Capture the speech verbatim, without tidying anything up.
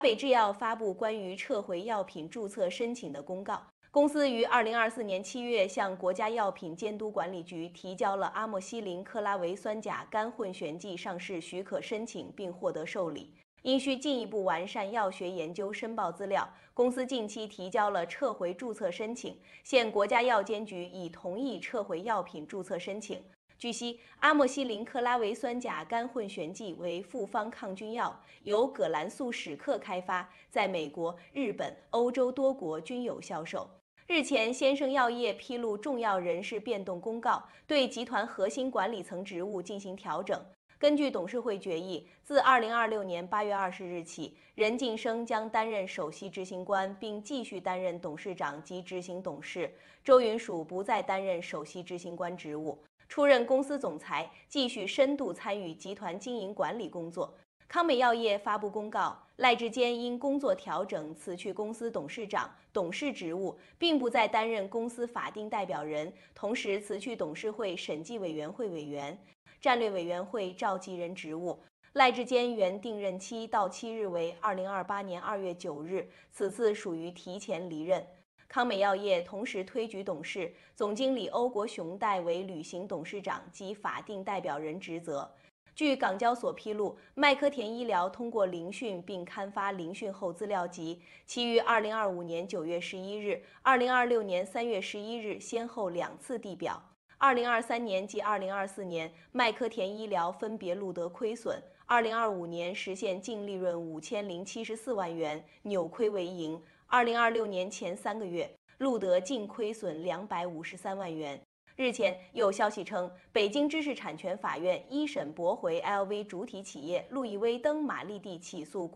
北制药发布关于撤回药品注册申请的公告。公司于二零二四年七月向国家药品监督管理局提交了阿莫西林克拉维酸钾干混悬剂上市许可申请，并获得受理。因需进一步完善药学研究申报资料，公司近期提交了撤回注册申请，现国家药监局已同意撤回药品注册申请。据悉，阿莫西林克拉维酸钾干混悬剂为复方抗菌药，由葛兰素史克开发，在美国、日本、欧洲多国均有销售。日前，先生药业披露重要人事变动公告，对集团核心管理层职务进行调整。根据董事会决议，自二零二六年八月二十日起，任晋生将担任首席执行官，并继续担任董事长及执行董事；周云蜀不再担任首席执行官职务，出任公司总裁，继续深度参与集团经营管理工作。康美药业发布公告，赖志坚因工作调整辞去公司董事长、董事职务，并不再担任公司法定代表人，同时辞去董事会审计委员会委员、战略委员会召集人职务。赖志坚原定任期到期日为二零二八年二月九日，此次属于提前离任。康美药业同时推举董事、总经理欧国雄代为履行董事长及法定代表人职责。据港交所披露，麦科田医疗通过聆讯并刊发聆讯后资料集，其于二零二五年九月十一日、二零二六年三月十一日先后两次递表。二零二三年及二零二四年，麦科田医疗分别录得亏损。二零二五年实现净利润五千零七十四万元，扭亏为盈。二零二六年前三个月，录得净亏损两百五十三万元。日前有消息称，北京知识产权法院一审驳回 L V 主体企业路易威登玛丽地起诉